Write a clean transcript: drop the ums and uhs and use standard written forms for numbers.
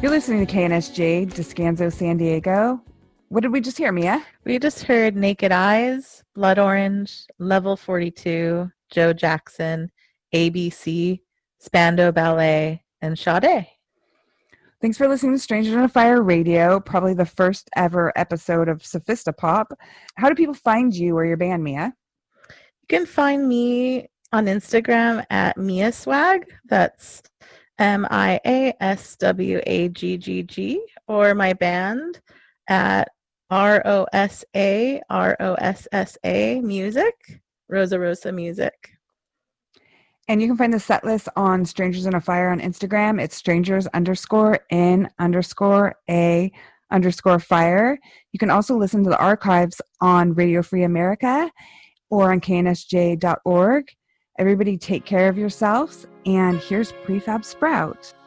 You're listening to KNSJ, Descanso, San Diego. What did we just hear, Mia? We just heard Naked Eyes, Blood Orange, Level 42, Joe Jackson, ABC, Spandau Ballet, and Sade. Thanks for listening to Strangers on a Fire Radio, probably the first ever episode of Sophistopop. How do people find you or your band, Mia? You can find me on Instagram at Mia Swag. That's MIASWAGGG, or my band at ROSA Music, Rosa Rosa Music. And you can find the set list on Strangers on a Fire on Instagram. It's strangers_in_a_fire. You can also listen to the archives on Radio Free America or on knsj.org. Everybody take care of yourselves. And here's Prefab Sprout.